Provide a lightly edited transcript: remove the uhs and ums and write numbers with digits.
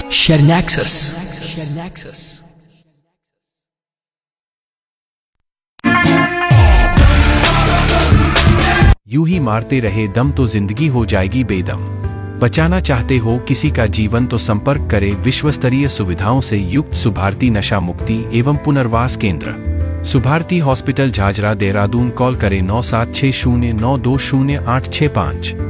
Shernaxus. यूं ही मारते रहे दम तो जिंदगी हो जाएगी बेदम। बचाना चाहते हो किसी का जीवन तो संपर्क करें विश्वस्तरीय सुविधाओं से युक्त सुभारती नशा मुक्ति एवं पुनर्वास केंद्र, सुभारती हॉस्पिटल झाझरा देहरादून। कॉल करें 9760920865।